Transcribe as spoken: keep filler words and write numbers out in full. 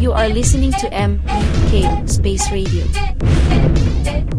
You are listening to M K Space Radio.